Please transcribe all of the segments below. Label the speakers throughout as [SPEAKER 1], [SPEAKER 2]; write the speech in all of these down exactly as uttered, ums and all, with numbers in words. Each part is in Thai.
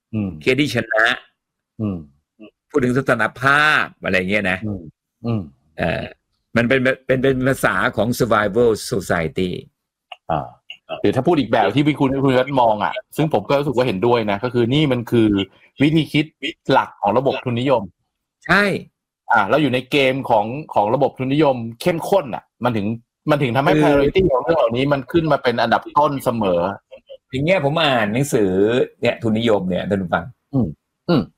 [SPEAKER 1] เคสที่ชนะพูดถึงสถานภาพอะไรเงี้ยนะเออมันเป็นเป็นเป็นภาษาของ survival society
[SPEAKER 2] อ่าหรือถ้าพูดอีกแบบที่พี่คุณคุณรัฐมองอ่ะซึ่งผมก็รู้สึกว่าเห็นด้วยนะก็คือนี่มันคือวิธีคิดหลักของระบบทุนนิยม
[SPEAKER 1] ใช่
[SPEAKER 2] อ่าแล้วอยู่ในเกมของของระบบทุนนิยมเข้มข้นอ่ะมันถึงมันถึงทำให้ priority ของเรื่องเหล่านี้มันขึ้นมาเป็นอันดับต้นเสมอ
[SPEAKER 1] อย่างเงี้ยผมอ่านหนังสือเนี่ยทุนนิยมเนี่ยท่านผู้ฟัง
[SPEAKER 2] อืมอืม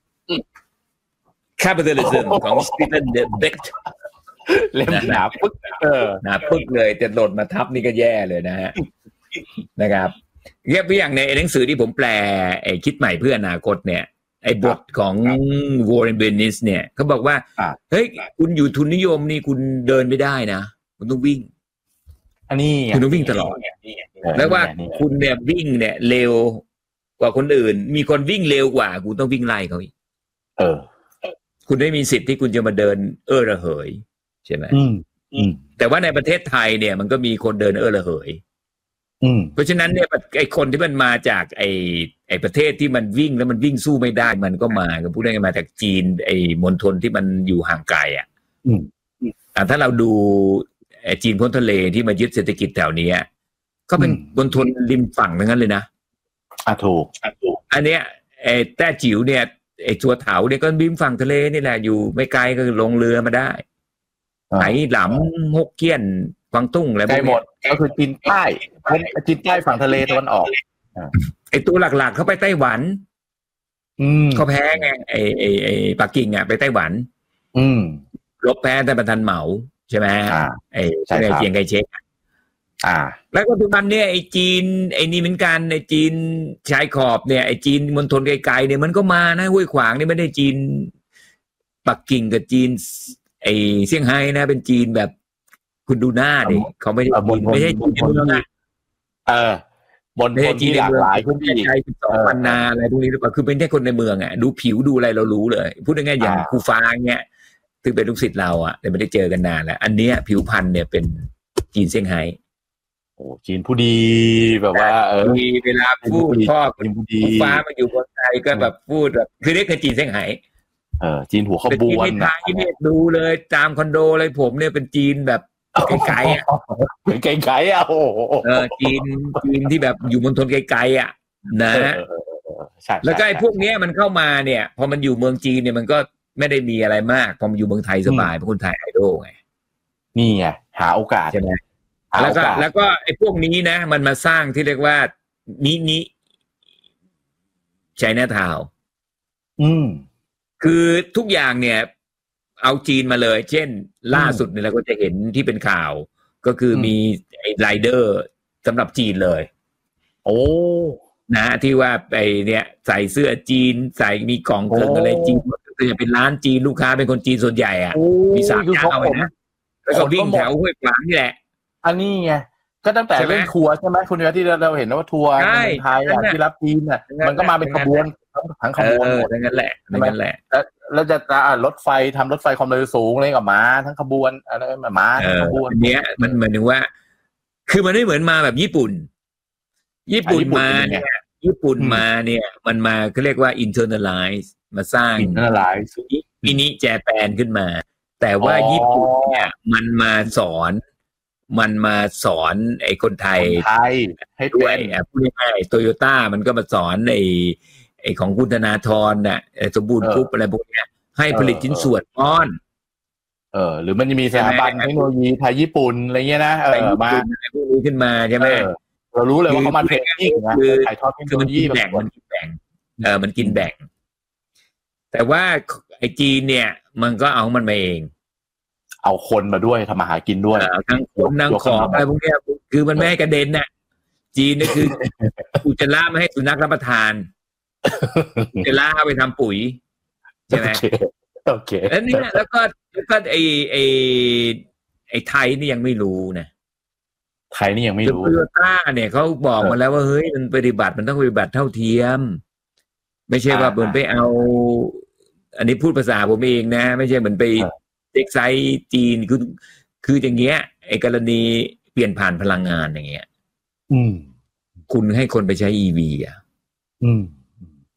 [SPEAKER 1] Capitalism ของ Stephen Becht
[SPEAKER 2] เล่มหนาปึ๊กเออ
[SPEAKER 1] หนาปึ๊กเลยจะหล่นมาทับนี่ก็แย่เลยนะฮะนะครับเรียกอย่างในหนังสือที่ผมแปลไอ้คิดใหม่เพื่ออนาคตเนี่ยไอ้บทของ Warren Bennis เนี่ยเขาบอกว่าเฮ้ยคุณอยู่ทุนนิยมนี่คุณเดินไม่ได้นะคุณต้องวิ่ง
[SPEAKER 2] อันนี้
[SPEAKER 1] คุณต้องวิ่งตลอดแล้วว่าคุณเนี่ยวิ่งเนี่ยเร็วกว่าคนอื่นมีคนวิ่งเร็วกว่าคุณต้องวิ่งไล่เขาอีก
[SPEAKER 2] เออ
[SPEAKER 1] คุณไม่มีสิทธิ์ที่คุณจะมาเดินเอ้อระเหยใช่ไหม
[SPEAKER 2] อืมอืม
[SPEAKER 1] แต่ว่าในประเทศไทยเนี่ยมันก็มีคนเดินเอ้อระเหย
[SPEAKER 2] อืม
[SPEAKER 1] เพราะฉะนั้นเนี่ยไอ้คนที่มันมาจากไอ้ไอ้ประเทศที่มันวิ่งแล้วมันวิ่งสู้ไม่ได้มันก็มาก็พูดง่ายๆมาจากจีนไอ้มณฑลที่มันอยู่ห่างไกลอ่ะ
[SPEAKER 2] อืม
[SPEAKER 1] อ่าถ้าเราดูไอ้จีนพ้นทะเลที่มายึดเศรษฐกิจแถวนี้ก็เป็นมณฑลริมฝั่งทั้งนั้นเลยนะ
[SPEAKER 2] อ่ะถูกอ่ะถูก
[SPEAKER 1] อันเนี้ยไอ้แต้จิ๋วเนี่ยไอ้ชัวเถาเนี่ยก็ริมฝั่งทะเลนี่แหละอยู่ไม่ไกลก็ลงเรือมาได้ไหหลำฮกเกี้ยนกวางตุ้งอะไรพวกนี้
[SPEAKER 2] หมดก็คือจีนใต้จีนใต้ฝั่งทะเลตะวันออก
[SPEAKER 1] ไอ้ตัวหลักๆเขาไปไต้หวัน
[SPEAKER 2] อืม
[SPEAKER 1] เขาแพ้ไงไอ้ไอ้ไอ้ปักกิ่งอ่ะไปไต้หวัน
[SPEAKER 2] อืม
[SPEAKER 1] ลบแพ้แต่ประธานเหมาใช่ไหมไอ้ใช่ไงเจียงไคเชก
[SPEAKER 2] อ่า
[SPEAKER 1] แล้วก็ปัจจุบันเนี่ยไอ้จีนไอ้นี่เหมือนกันไอ้จีนชายขอบเนี่ยไอ้จีนมณฑลไกลๆเนี่ยมันก็มานะห้วยขวางนี่ไม่ได้จีนปักกิ่งกับจีนไอ้เซี่ยงไฮ้นะเป็นจีนแบบคุณดูหน้าดิเขาไม่ได้ไม่ใช่จีนเมืองอ่ะ
[SPEAKER 2] เออบนคนที่หลากหลายขึ้นอีก
[SPEAKER 1] ใช่สองพันนาอะไรพวกนี้หรือเปล่าคือเป็นแค่คนในเมืองอ่ะดูผิวดูอะไรเรารู้เลยพูดง่ายๆอย่างครูฟ้าเงี้ยซึ่งเป็นลูกศิษย์เราอ่ะแต่ไม่ได้เจอกันนานแล้วอันเนี้ยผิวพรรณเนี่ยเป็นจีนเซี่ยงไฮ้
[SPEAKER 2] โอ้จีนผู้ดีแบบว่าเออ
[SPEAKER 1] มีเวลาพูดพ่อครูฟ้ามาอยู่คนไทยก็แบบพูดแบบคือเรียกกันจีนเซี่ยงไฮ้
[SPEAKER 2] เออจีนหัวขบวน
[SPEAKER 1] ในไทยเนี่ยดูเลยตามคอนโดเลยผมเนี่ยเป็นจีนแบบไกลๆอ่ะ
[SPEAKER 2] ไกลๆอ่ะโอ้
[SPEAKER 1] เออจีนจีนที่แบบอยู่มณฑลไกลๆอ่ะนะแล้วก็ไอ้พวกเนี้ยมันเข้ามาเนี่ยพอมันอยู่เมืองจีนเนี่ยมันก็ไม่ได้มีอะไรมากพอมันอยู่เมืองไทยสบายเพราะคนไทยไอดอลไง
[SPEAKER 2] นี่ไงหาโอกาส
[SPEAKER 1] ใช่ไหมแล้วก็แล้วก็ไอ้พวกนี้นะมันมาสร้างที่เรียกว่ามินิไชน่าทาวน์
[SPEAKER 2] อืม
[SPEAKER 1] คือทุกอย่างเนี่ยเอาจีนมาเลยเช่นล่าสุดเนี่ยเราก็จะเห็นที่เป็นข่าวก็คือมีไอ้ไรเดอร์สำหรับจีนเลย
[SPEAKER 2] โอ้
[SPEAKER 1] นะที่ว่าไปเนี่ยใส่เสื้อจีนใส่มีกล่องเครื่องอะไรจีนจะเป็นร้านจีนลูกค้าเป็นคนจีนส่วนใหญ่อ่ะมีสามเจ้าเลยนะแล้วก็วิ่งแถวห้วยขวางนี่แหละ
[SPEAKER 2] อันนี้ไงก็ตั้งแต่เล่นทัวร์ใช่ไหมคุณที่เราเห็นว่าทัวร์ในไทยที่รับจีนเนี่ยมันก็มาเป็นขบวนทั้งขบวนหมด
[SPEAKER 1] นั่นแหละนั่นแหละ
[SPEAKER 2] แล้วจะรถไฟทำรถไฟความเร็วสูงอะไรกับม้าทั้งขบวนอะไรม้าทั้งขบวน
[SPEAKER 1] เนี้ยมันเหมือนถึงว่าคือมันไม่เหมือนมาแบบญี่ปุ่นญี่ปุ่นมาเนี่ยญี่ปุ่นมาเนี่ยมันมาเขาเรียกว่า internalize มาสร้าง
[SPEAKER 2] internalize
[SPEAKER 1] มินิแจแปนขึ้นมาแต่ว่าญี่ปุ่นเนี่ยมันมาสอนมันมาสอนไอ้คนไทย
[SPEAKER 2] ให้
[SPEAKER 1] ด้วยพูดง่ายๆโตโยต้ามันก็มาสอนไอ้ไอ้ของคุณธนาธรน่ะสมบูรณ์กรุ๊ปอะไรพวกนี้ให้ผลิตชิ้นส่วนป้อน
[SPEAKER 2] เออหรือมันจะมีสถาบันเทคโนโลยีไทยญี่ปุ่นอะไรเงี้ยนะเออมา
[SPEAKER 1] พวกนี้ขึ้นมาใช่ไหม
[SPEAKER 2] เรารู้เลยว่าเขามาเทรนนิ่งนะถ่ายทอดเทคโนโลยี
[SPEAKER 1] แบ่งมันกินแบ่งเออมันกินแบ่งแต่ว่าไอ้จีนเนี่ยมันก็เอามันมาเอง
[SPEAKER 2] เอาคนมาด้วยทำมาหากินด้วย
[SPEAKER 1] ทั้งคนทั้งของอะไรพวกนี้คือมันไม่ให้กระเด็นน่ะจีนนี่คืออุจจาระไม่ให้สุนัขรับประทานอุจจาระเอาไปทำปุ๋ยใช่ไหม
[SPEAKER 2] โอเค
[SPEAKER 1] แล้วนี่แล้วก็แล้วก็ไอ้ไอ้ไอ้ไทยนี่ยังไม่รู้นะ
[SPEAKER 2] ไทยนี่ยังไม่รู้
[SPEAKER 1] โตโยต้าเนี่ยเขาบอกมาแล้วว่าเฮ้ยมันปฏิบัติมันต้องปฏิบัติเท่าเทียมไม่ใช่ว่าเหมือนไปเอาอันนี้พูดภาษาผมเองนะไม่ใช่เหมือนไปเซ็กไซส์จีนคือคืออย่างเงี้ยไอ้กรณีเปลี่ยนผ่านพลังงานอย่างเงี้ย
[SPEAKER 2] อืม
[SPEAKER 1] คุณให้คนไปใช้ อี วี อ่ะ
[SPEAKER 2] อืม